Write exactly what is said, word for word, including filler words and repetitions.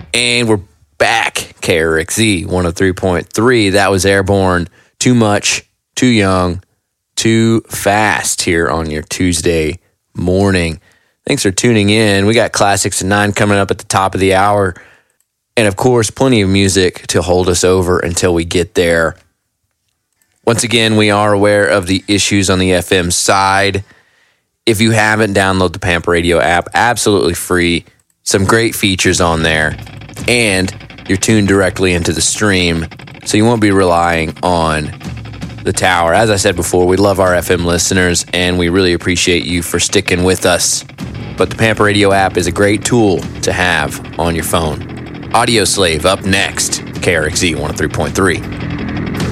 And we're back, K R X Z one oh three point three. That was Airborne. Too much, too young, too fast here on your Tuesday morning. Thanks for tuning in. We got Classics at nine coming up at the top of the hour. And of course, plenty of music to hold us over until we get there. Once again, we are aware of the issues on the F M side. If you haven't, download the Pampa Radio app, absolutely free. Some great features on there. And you're tuned directly into the stream, so you won't be relying on the tower. As I said before, we love our F M listeners, and we really appreciate you for sticking with us. But the Pampa Radio app is a great tool to have on your phone. Audio Slave up next, K R X Z one oh three point three.